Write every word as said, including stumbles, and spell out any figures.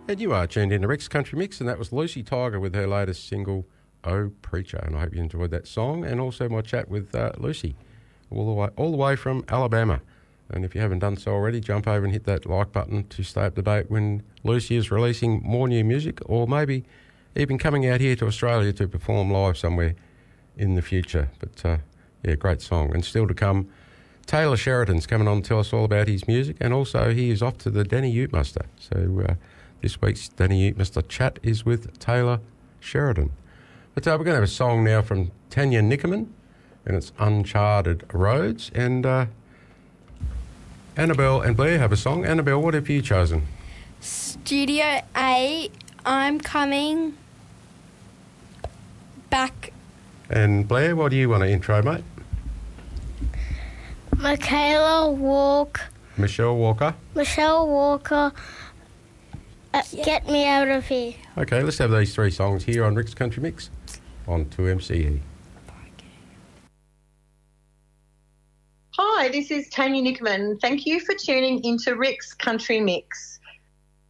And you are tuned in to Rick's Country Mix, and that was Lucy Tiger with her latest single, Oh Preacher. And I hope you enjoyed that song, and also my chat with uh, Lucy, all the way, all the way from Alabama. And if you haven't done so already, jump over and hit that like button to stay up to date when Lucy is releasing more new music, or maybe even coming out here to Australia to perform live somewhere in the future. But uh, yeah, great song. And still to come, Taylor Sheridan's coming on to tell us all about his music, and also he is off to the Danny Utemuster. So uh, this week's Danny Utemuster chat is with Taylor Sheridan. But uh, we're going to have a song now from Tanya Nickerman, and it's Uncharted Roads. And uh, Annabelle and Blair have a song. Annabelle, what have you chosen? Studio A, I'm Coming Back. And Blair, what do you want to intro, mate? Michaela Walk. Michelle Walker. Michelle Walker. Uh, Yeah. Get me out of here. Okay, let's have these three songs here on Rick's Country Mix on two M C E. Hi, this is Tanya Nickerman. Thank you for tuning into Rick's Country Mix.